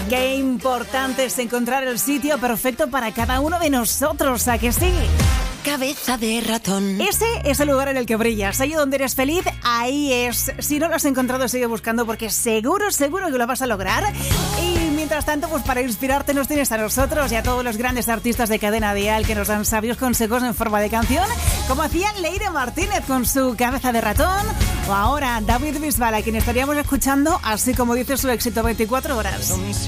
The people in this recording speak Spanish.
Qué importante es encontrar el sitio perfecto para cada uno de nosotros, ¿a que sí? Cabeza de ratón. Ese es el lugar en el que brillas. Ahí donde eres feliz, ahí es. Si no lo has encontrado, sigue buscando porque seguro que lo vas a lograr. Y mientras tanto, pues para inspirarte nos tienes a nosotros y a todos los grandes artistas de Cadena Dial que nos dan sabios consejos en forma de canción, como hacía Leire Martínez con su Cabeza de ratón, o ahora David Bisbal, a quien estaríamos escuchando así como dice su éxito 24 horas.